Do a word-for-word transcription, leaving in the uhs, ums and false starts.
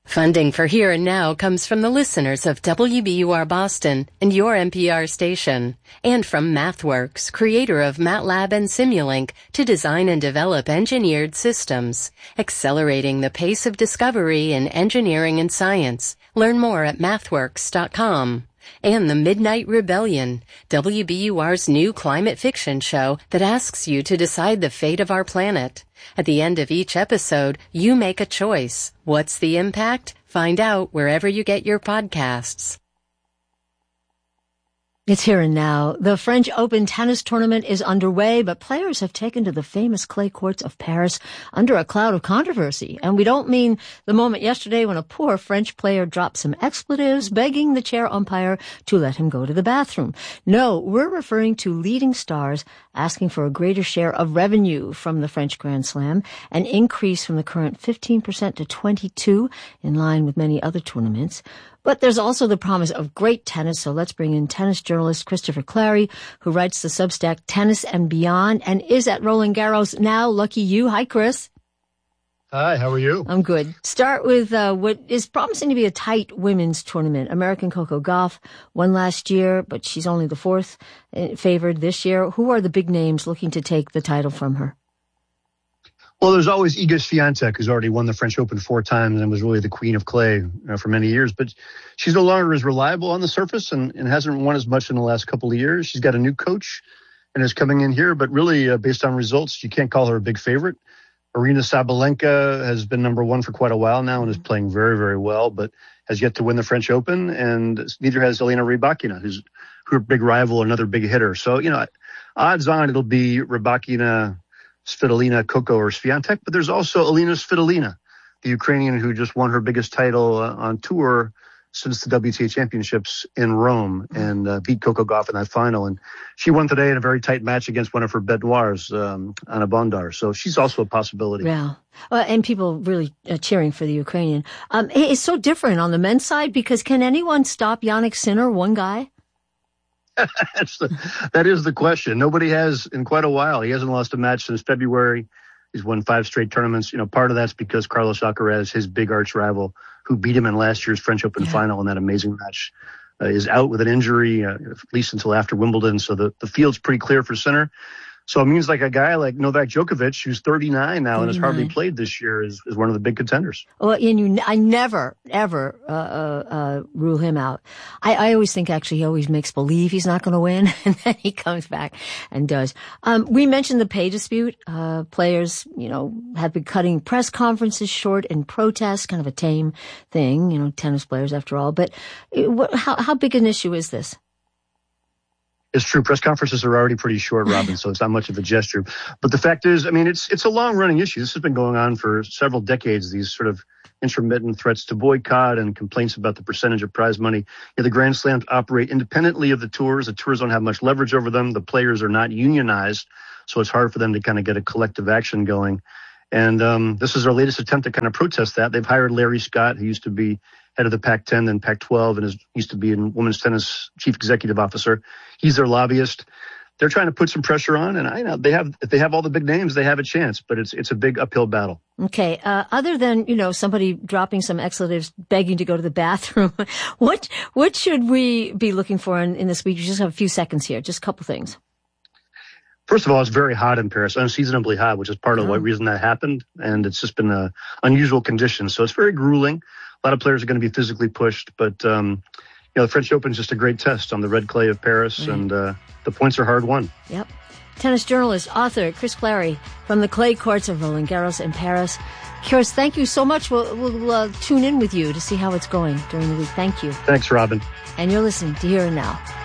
Funding for Here and Now comes from the listeners of W B U R Boston and your N P R station, and from MathWorks, creator of MATLAB and Simulink, to design and develop engineered systems, accelerating the pace of discovery in engineering and science. Learn more at mathworks dot com. And The Midnight Rebellion, W B U R's new climate fiction show that asks you to decide the fate of our planet. At the end of each episode, you make a choice. What's the impact? Find out wherever you get your podcasts. It's Here and Now. The French Open tennis tournament is underway, but players have taken to the famous clay courts of Paris under a cloud of controversy. And we don't mean the moment yesterday when a poor French player dropped some expletives, begging the chair umpire to let him go to the bathroom. No, we're referring to leading stars asking for a greater share of revenue from the French Grand Slam, an increase from the current fifteen percent to twenty-two, in line with many other tournaments. But there's also the promise of great tennis, so let's bring in tennis journalist Christopher Clarey, who writes the Substack Tennis and Beyond and is at Roland Garros now. Lucky you. Hi, Chris. Hi, how are you? I'm good. Start with uh, what is promising to be a tight women's tournament. American Coco Gauff won last year, but she's only the fourth favored this year. Who are the big names looking to take the title from her? Well, there's always Iga Swiatek, who's already won the French Open four times and was really the queen of clay uh, for many years. But she's no longer as reliable on the surface and, and hasn't won as much in the last couple of years. She's got a new coach and is coming in here. But really, uh, based on results, you can't call her a big favorite. Aryna Sabalenka has been number one for quite a while now and is playing very, very well, but has yet to win the French Open. And neither has Elena Rybakina, who's her big rival, another big hitter. So, you know, odds on it'll be Rybakina, Svitolina, Coco, or Swiatek, but there's also Alina Svitolina, the Ukrainian who just won her biggest title uh, on tour since the W T A championships in Rome and uh, beat Coco Gauff in that final. And she won today in a very tight match against one of her bête noires, um, Anna Bondar. So she's also a possibility. Yeah. Uh, and people really uh, cheering for the Ukrainian. Um, it's so different on the men's side because can anyone stop Jannik Sinner, one guy? That's the, that is the question. Nobody has in quite a while. He hasn't lost a match since February. He's won five straight tournaments. You know, part of that's because Carlos Alcaraz, his big arch rival, who beat him in last year's French Open yeah. final in that amazing match, uh, is out with an injury, uh, at least until after Wimbledon. So the, the field's pretty clear for Sinner. So it means like a guy like Novak Djokovic, who's thirty-nine now thirty-nine. And has hardly played this year, is, is one of the big contenders. Well, and you, I never, ever uh, uh, uh, rule him out. I, I always think actually he always makes believe he's not going to win, and then he comes back and does. Um, we mentioned the pay dispute. Uh, players, you know, have been cutting press conferences short in protest, kind of a tame thing, you know, tennis players after all. But it, what, how, how big an issue is this? It's true. Press conferences are already pretty short, Robin, so it's not much of a gesture. But the fact is, I mean, it's it's a long-running issue. This has been going on for several decades, these sort of intermittent threats to boycott and complaints about the percentage of prize money. You know, the Grand Slams operate independently of the tours. The tours don't have much leverage over them. The players are not unionized, so it's hard for them to kind of get a collective action going. And um, this is our latest attempt to kind of protest that. They've hired Larry Scott, who used to be head of the Pac ten and Pac twelve and is, used to be a women's tennis chief executive officer. He's their lobbyist. They're trying to put some pressure on, and I know they have, if they have all the big names, they have a chance, but it's it's a big uphill battle. Okay. Uh, other than, you know, somebody dropping some expletives, begging to go to the bathroom, what what should we be looking for in, in this week? You just have a few seconds here, just a couple things. First of all, it's very hot in Paris, unseasonably hot, which is part of oh. the reason that happened. And it's just been a unusual conditions. So it's very grueling. A lot of players are going to be physically pushed. But, um, you know, the French Open is just a great test on the red clay of Paris. Right. And uh, the points are hard won. Yep. Tennis journalist, author, Chris Clarey from the clay courts of Roland Garros in Paris. Chris, thank you so much. We'll, we'll uh, tune in with you to see how it's going during the week. Thank you. Thanks, Robin. And you're listening to Here and Now.